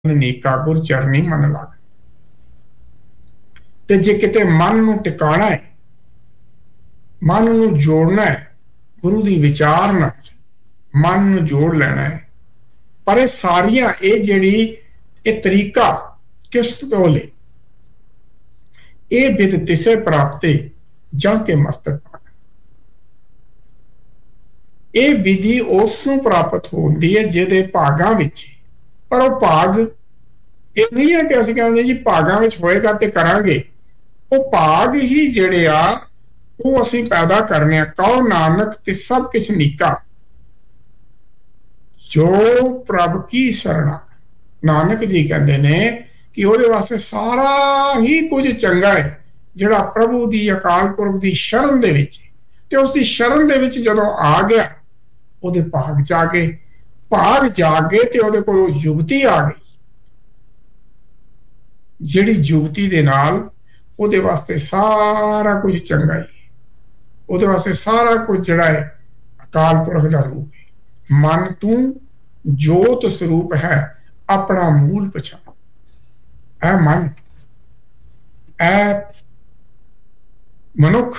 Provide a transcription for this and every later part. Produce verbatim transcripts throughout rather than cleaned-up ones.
ਨੀਕਾ ਗੁਰ ਚਰਨੀ ਮਨ ਲੱਗ। ਤੇ ਜੇ ਕਿਤੇ ਮਨ ਨੂੰ ਟਿਕਾਣਾ ਹੈ, ਮਨ ਨੂੰ ਜੋੜਨਾ ਹੈ, ਗੁਰੂ ਦੀ ਵਿਚਾਰ ਨਾਲ ਮਨ ਨੂੰ ਜੋੜ ਲੈਣਾ ਹੈ। ਪਰ ਇਹ ਸਾਰੀਆਂ ਇਹ ਜਿਹੜੀ ਇਹ ਤਰੀਕਾ ਕਿਸ ਤੋਂ ਲੈ ਇਹ ਬਿਦ ਤਿਸੇ ਪ੍ਰਾਪਤੇ ਜਾਂ ਕੇ ਮਸਤਕ ਪਾਣਾ। ਇਹ ਵਿਧੀ ਉਸ ਨੂੰ ਪ੍ਰਾਪਤ ਹੁੰਦੀ ਹੈ ਜਿਹਦੇ ਭਾਗਾਂ ਵਿੱਚ। ਪਰ ਉਹ ਭਾਗ ਇਹ ਨਹੀਂ ਹੈ ਕਿ ਅਸੀਂ ਕਹਿੰਦੇ ਜੀ ਭਾਗਾਂ ਵਿੱਚ ਹੋਏਗਾ ਤੇ ਕਰਾਂਗੇ। ਉਹ ਭਾਗ ਹੀ ਜਿਹੜੇ ਆ ਉਹ ਅਸੀਂ ਪੈਦਾ ਕਰਨੇ ਆ। ਕਹੋ ਨਾਨਕ ਤੇ ਸਭ ਕੁਛ ਨੀਕਾ ਜੋ ਪ੍ਰਭ ਕੀ ਸਰਣਾ। ਨਾਨਕ ਜੀ ਕਹਿੰਦੇ ਨੇ ਕਿ ਉਹਦੇ ਵਾਸਤੇ ਸਾਰਾ ਹੀ ਕੁਝ ਚੰਗਾ ਹੈ ਜਿਹੜਾ ਪ੍ਰਭੂ ਦੀ ਅਕਾਲ ਪੁਰਖ ਦੀ ਸ਼ਰਨ ਦੇ ਵਿੱਚ। ਤੇ ਉਸ ਦੀ ਸ਼ਰਨ ਦੇ ਵਿੱਚ ਜਦੋਂ ਆ ਗਿਆ ਉਹਦੇ ਭਾਗ ਜਾ ਕੇ ਭਾਗ ਜਾ ਕੇ ਤੇ ਉਹਦੇ ਕੋਲ ਯੁਗਤੀ ਆ ਗਈ, ਜਿਹੜੀ ਯੁਗਤੀ ਦੇ ਨਾਲ ਉਹਦੇ ਵਾਸਤੇ ਸਾਰਾ ਕੁਝ ਚੰਗਾ ਹੈ। ਉਹਦੇ ਵਾਸਤੇ ਸਾਰਾ ਕੁਝ ਜਿਹੜਾ ਹੈ ਅਕਾਲ ਪੁਰਖ ਦਾ ਰੂਪ ਹੈ। ਮਨ ਤੂੰ ਜੋਤ ਸਰੂਪ ਹੈ ਆਪਣਾ ਮੂਲ ਪਛਾਣ। ਇਹ ਮਨ ਇਹ ਮਨੁੱਖ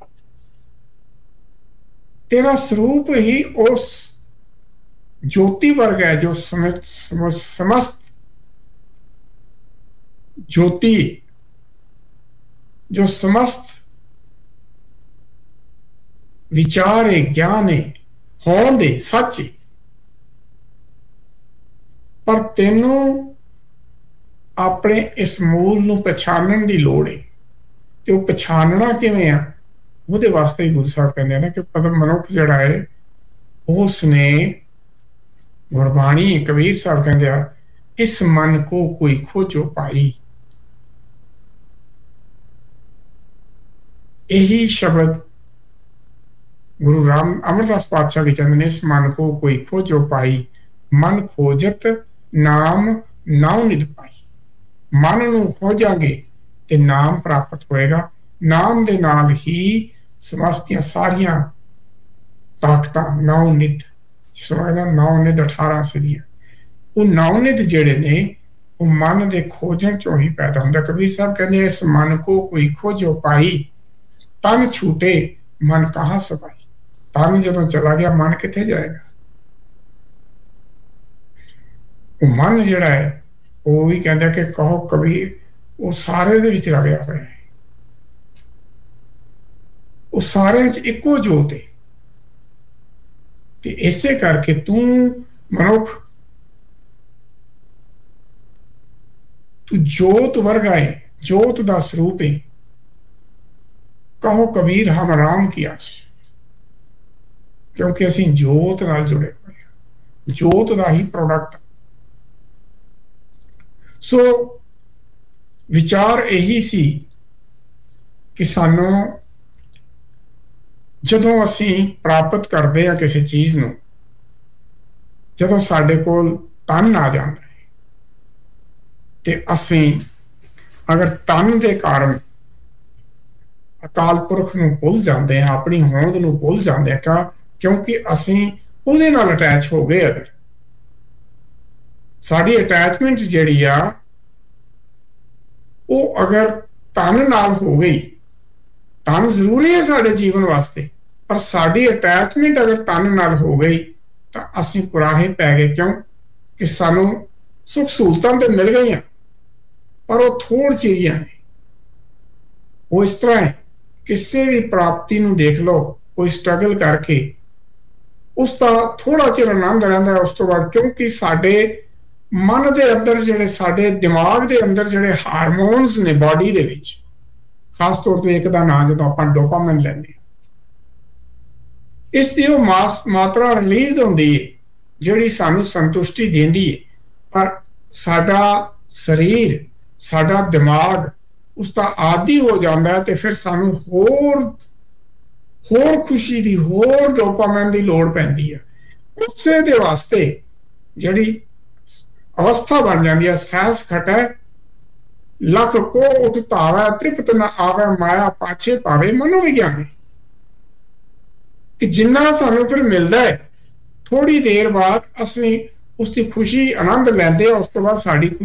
ਤੇਰਾ ਸਰੂਪ ਹੀ ਉਸ ਜੋਤੀ ਵਰਗਾ ਹੈ ਜੋ ਸਮਸਤ ज्योति, जो समस्त विचार है, ज्ञान है, होंद है, सच है। पर तेनों अपने इस मूल नूं पछाणन दी लोड़ है। ते वो पछाणना किवें आ ਉਹਦੇ वास्ते ही गुरु साहब कहते हैं ना कि पदम मनुख जिहड़ा है उसने गुरबाणी कबीर साहब कहते हैं इस मन को कोई खोजो पाई। यही शब्द गुरु राम अमरदास पातशाह भी कहते हैं इस मन को कोई खोजो पाई। मन खोजत नाम नाउ निध पाई। मन नूं खोजांगे ते नाम प्राप्त होएगा। नाम दे नाल ही समस्त सारियां ताकतां नौ निध समझदा नौ निध अठारह सीढ़ियां वो नौ निध जेड़े ने वो मन दे खोजण चों ही पैदा हुंदा। कबीर साहब कहते हैं इस मन को कोई खोजो पाई। तन छूटे मन कहाँ सबाई। तन जदों चला गया मन किथे जाएगा। वो मन जिहड़ा है वो भी कहता कि कहो कबीर वो सारे दे विच रलिया होया है। वो सारे च इक्को जोत है। ते इसे करके तू मनुख तू जोत वर्गा है, जोत दा स्वरूप है। कहो कबीर हम राम की आस, क्योंकि असीं जोत नाल जुड़े हुए हैं, जोत दा ही प्रोडक्ट। सो विचार यही सी कि सानू जदों असीं प्राप्त करते हैं किसी चीज़ नूं, जदों साडे कोल तन आ जाता है ते असीं अगर तन दे कारण अकाल पुरख नूं भुल जाते हैं, अपनी होंद नूं भुल जाते हैं, क्या क्योंकि असीं उहदे नाल अटैच हो गए। अगर साडी अटैचमेंट जिहड़ी आ वो अगर तन नाल हो गई, तन जरूरी है साडे जीवन वास्ते, पर साडी अटैचमेंट अगर तन नाल हो गई तो असीं कुराहे पै गए। क्यों कि सानू सुख सहूलतां तो मिल गई पर वो थोड़ चीज़ां ने। वो इस तरह है किसी भी प्राप्ति नूं देख लो, कोई स्ट्रगल करके उसका थोड़ा चिर आनंद रहिंदा है, उस तो बाद क्योंकि साडे मन दे अंदर जिहड़े साडे दिमाग दे अंदर जिहड़े हारमोन्स ने बॉडी दे विच, खास तौर पर एक दा नाम जदों आपां डोपामिन लैंदे इसकी वो मास मात्रा रिलीज होंदी है जिहड़ी सानू संतुष्टि देंदी है। पर साडा शरीर साडा दिमाग उसका आदि हो जाता है तो फिर सानू होर होर खुशी दी होर डोपामिन दी लोड़ पैंदी है। उसे दे वास्ते जिहड़ी अवस्था बन जाती है सैस खटै लख को उठ धावै तृप्त न आवे माया पाछे पावे मनोविज्ञान कि जिन्ना सानू फिर मिलता है थोड़ी देर बाद असीं ਉਸ ਦੀ ਖੁਸ਼ੀ ਆਨੰਦ ਲੈਂਦੇ ਆ, ਉਸ ਤੋਂ ਬਾਅਦ ਸਾਡੀ